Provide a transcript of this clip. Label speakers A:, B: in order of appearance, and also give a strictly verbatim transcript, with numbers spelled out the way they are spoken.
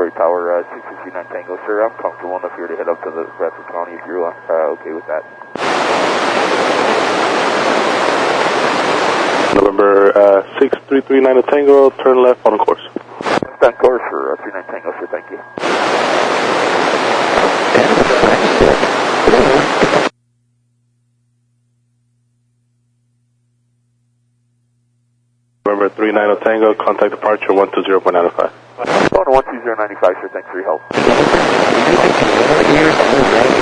A: Cranberry Tower, uh, six six nine Tango, sir. I'm comfortable enough here to head up to the Bradford County if you're uh, okay with that.
B: November uh, six three three nine Tango, turn left on course.
A: On course for uh, three nine Tango, sir. Thank you.
B: November three nine Tango, contact departure one two zero point nine five.
A: Going to one two zero nine five, sir. Thanks for your help.